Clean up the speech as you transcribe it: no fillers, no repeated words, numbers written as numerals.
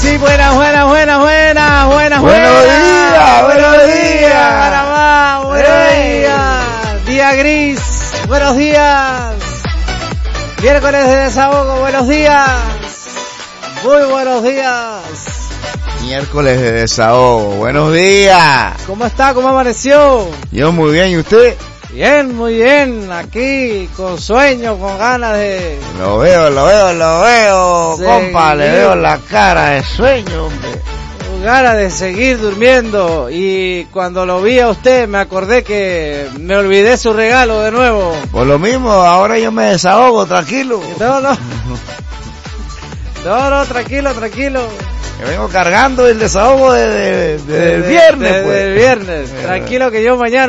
sí, buenas. Buenos días, Panamá, buenos días. Día gris, buenos días. Miércoles de desahogo, buenos días. Muy buenos días. Miércoles de desahogo, buenos días. ¿Cómo está? ¿Cómo amaneció? Yo muy bien, ¿y usted? Bien, muy bien. Aquí, con sueño, con ganas de... Lo veo, Sí, compa, le veo la cara de sueño, hombre. Con ganas de seguir durmiendo. Y cuando lo vi a usted, me acordé que me olvidé su regalo de nuevo. Por lo mismo, ahora yo me desahogo, tranquilo. No, tranquilo. Que vengo cargando el desahogo del viernes, pues. Del viernes. Tranquilo que yo mañana